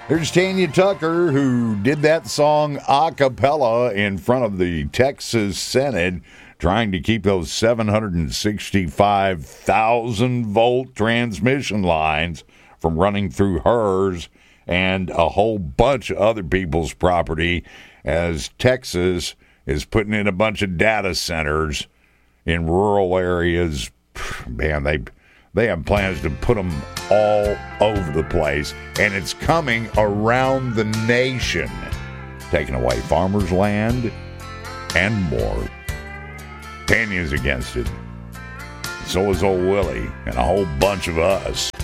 There's Tanya Tucker, who did that song a cappella in front of the Texas Senate, trying to keep those 765,000-volt transmission lines from running through hers and a whole bunch of other people's property, as Texas is putting in a bunch of data centers in rural areas. Man, they have plans to put them all over the place, and it's coming around the nation, taking away farmers' land and more. Tanya's against it. So is old Willie and a whole bunch of us.